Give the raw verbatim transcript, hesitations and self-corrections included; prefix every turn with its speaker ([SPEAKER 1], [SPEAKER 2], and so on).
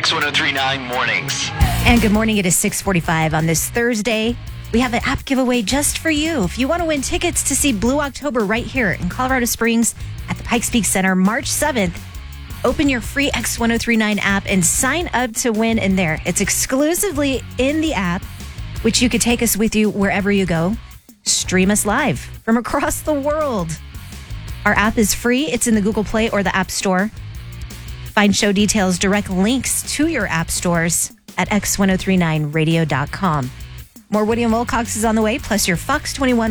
[SPEAKER 1] X one oh three point nine Mornings.
[SPEAKER 2] And good morning. It is six forty-five on this Thursday. We have an app giveaway just for you. If you want to win tickets to see Blue October right here in Colorado Springs at the Pikes Peak Center, March seventh, open your free X one oh three point nine app and sign up to win in there. It's exclusively in the app, which you could take us with you wherever you go. Stream us live from across the world. Our app is free. It's in the Google Play or the App Store. Find show details, direct links to your app stores at x ten thirty-nine radio dot com. More Woody and Wilcox is on the way, plus your Fox twenty-one